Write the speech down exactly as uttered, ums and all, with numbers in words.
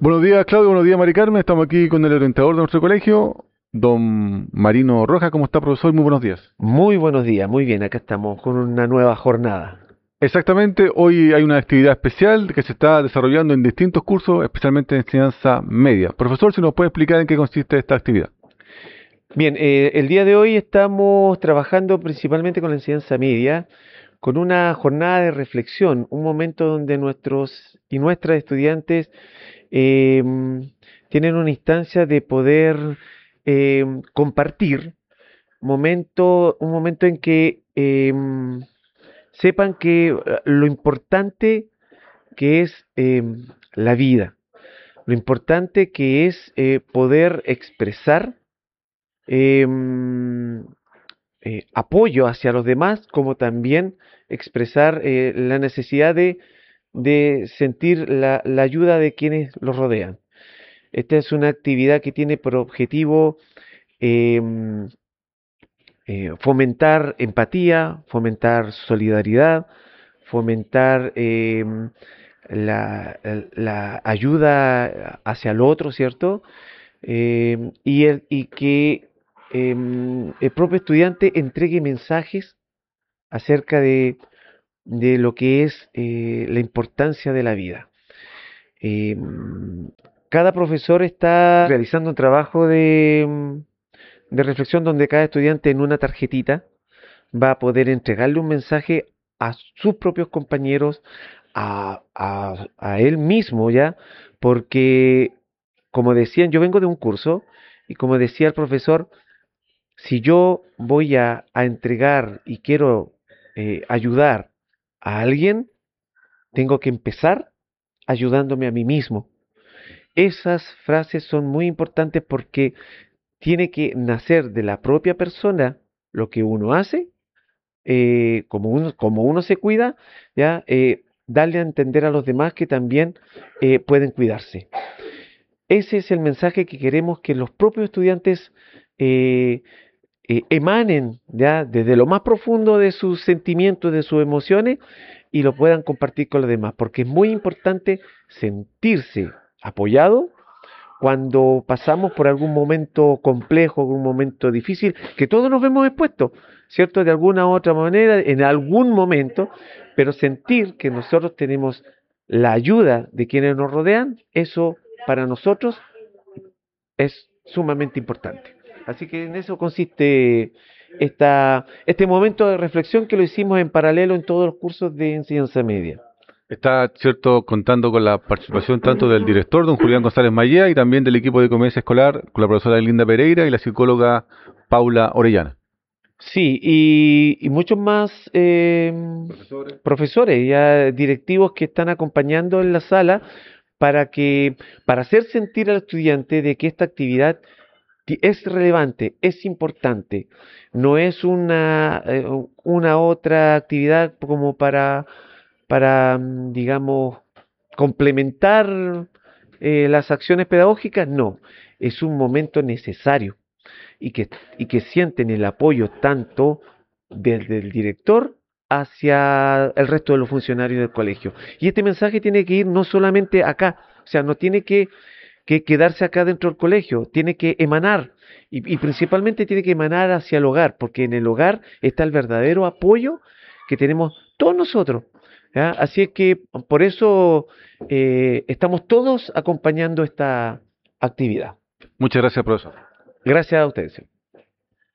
Buenos días, Claudio. Buenos días, Mari Carmen. Estamos aquí con el orientador de nuestro colegio, don Marino Rojas. ¿Cómo está, profesor? Muy buenos días. Muy buenos días, muy bien, acá estamos con una nueva jornada. Exactamente, hoy hay una actividad especial que se está desarrollando en distintos cursos, especialmente en enseñanza media. Profesor, si nos puede explicar en qué consiste esta actividad. Bien, eh, el día de hoy estamos trabajando principalmente con la enseñanza media, con una jornada de reflexión, un momento donde nuestros y nuestras estudiantes eh, tienen una instancia de poder eh, compartir momento, un momento en que eh, sepan que eh, lo importante que es eh, la vida, lo importante que es eh, poder expresar eh, eh, apoyo hacia los demás, como también expresar eh, la necesidad de, de sentir la, la ayuda de quienes los rodean. Esta es una actividad que tiene por objetivo eh, eh, fomentar empatía, fomentar solidaridad, fomentar eh, la, la, ayuda hacia el otro, ¿cierto? Eh, y, el, y, que eh, el propio estudiante entregue mensajes acerca de, de lo que es eh, la importancia de la vida. Eh, Cada profesor está realizando un trabajo de, de reflexión donde cada estudiante en una tarjetita va a poder entregarle un mensaje a sus propios compañeros, a, a, a él mismo, ¿ya? Porque, como decían, yo vengo de un curso y como decía el profesor, si yo voy a, a entregar y quiero eh, ayudar a alguien, tengo que empezar ayudándome a mí mismo. Esas frases son muy importantes porque tiene que nacer de la propia persona lo que uno hace, eh, como, uno, como uno se cuida, ¿ya? Eh, darle a entender a los demás que también eh, pueden cuidarse. Ese es el mensaje que queremos que los propios estudiantes eh, eh, emanen ya desde lo más profundo de sus sentimientos, de sus emociones y lo puedan compartir con los demás, porque es muy importante sentirse apoyado cuando pasamos por algún momento complejo, algún momento difícil, que todos nos vemos expuestos, ¿cierto? De alguna u otra manera, en algún momento, pero sentir que nosotros tenemos la ayuda de quienes nos rodean, eso para nosotros es sumamente importante. Así que en eso consiste esta, este momento de reflexión que lo hicimos en paralelo en todos los cursos de enseñanza media. Está, cierto, contando con la participación tanto del director, don Julián González Mayea, y también del equipo de convivencia escolar, con la profesora Linda Pereira y la psicóloga Paula Orellana. Sí, y, y muchos más eh, Profesores. profesores, ya directivos que están acompañando en la sala para que, para hacer sentir al estudiante de que esta actividad ti- es relevante, es importante, no es una, eh, una otra actividad como para, para, mm, digamos, complementar eh, las acciones pedagógicas, no, es un momento necesario y que, y que sienten el apoyo tanto desde el director hacia el resto de los funcionarios del colegio. Y este mensaje tiene que ir no solamente acá, o sea, no tiene que, que quedarse acá dentro del colegio, tiene que emanar y, y principalmente tiene que emanar hacia el hogar, porque en el hogar está el verdadero apoyo que tenemos todos nosotros. ¿Ya? Así es que por eso eh, estamos todos acompañando esta actividad. Muchas gracias, profesor. Gracias a ustedes.